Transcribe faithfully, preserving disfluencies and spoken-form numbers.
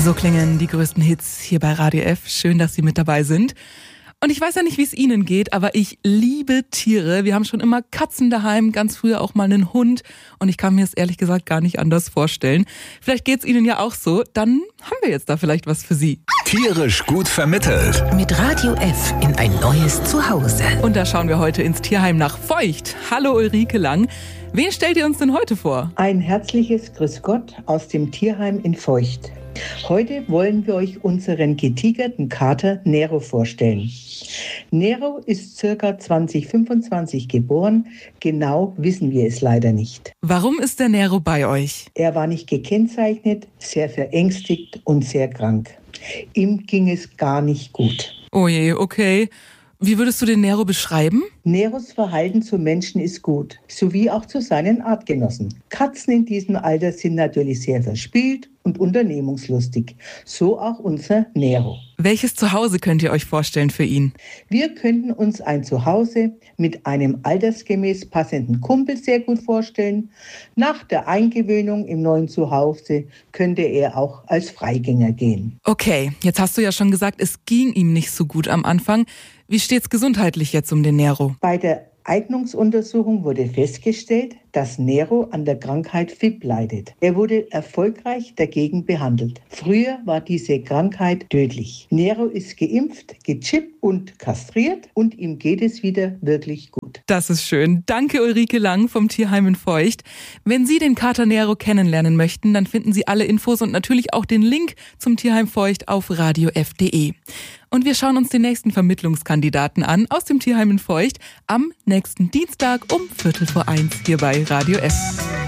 So klingen die größten Hits hier bei Radio F. Schön, dass Sie mit dabei sind. Und ich weiß ja nicht, wie es Ihnen geht, aber ich liebe Tiere. Wir haben schon immer Katzen daheim, ganz früher auch mal einen Hund. Und ich kann mir es ehrlich gesagt gar nicht anders vorstellen. Vielleicht geht es Ihnen ja auch so. Dann haben wir jetzt da vielleicht was für Sie. Tierisch gut vermittelt. Mit Radio F in ein neues Zuhause. Und da schauen wir heute ins Tierheim nach Voigt. Hallo Ulrike Lang. Wen stellt ihr uns denn heute vor? Ein herzliches Grüß Gott aus dem Tierheim in Voigt. Heute wollen wir euch unseren getigerten Kater Nero vorstellen. Nero ist ca. zwanzig fünfundzwanzig geboren, genau wissen wir es leider nicht. Warum ist der Nero bei euch? Er war nicht gekennzeichnet, sehr verängstigt und sehr krank. Ihm ging es gar nicht gut. Oh je, okay. Wie würdest du den Nero beschreiben? Neros Verhalten zu Menschen ist gut, sowie auch zu seinen Artgenossen. Katzen in diesem Alter sind natürlich sehr verspielt und unternehmungslustig. So auch unser Nero. Welches Zuhause könnt ihr euch vorstellen für ihn? Wir könnten uns ein Zuhause mit einem altersgemäß passenden Kumpel sehr gut vorstellen. Nach der Eingewöhnung im neuen Zuhause könnte er auch als Freigänger gehen. Okay, jetzt hast du ja schon gesagt, es ging ihm nicht so gut am Anfang. Wie steht's gesundheitlich jetzt um den Nero? Bei der Eignungsuntersuchung wurde festgestellt, dass Nero an der Krankheit F I B leidet. Er wurde erfolgreich dagegen behandelt. Früher war diese Krankheit tödlich. Nero ist geimpft, gechippt und kastriert und ihm geht es wieder wirklich gut. Das ist schön. Danke Ulrike Lang vom Tierheim in Voigt. Wenn Sie den Kater Nero kennenlernen möchten, dann finden Sie alle Infos und natürlich auch den Link zum Tierheim Voigt auf radio f punkt de. Und wir schauen uns den nächsten Vermittlungskandidaten an aus dem Tierheim in Voigt am nächsten Dienstag um Viertel vor eins hier bei Radio F.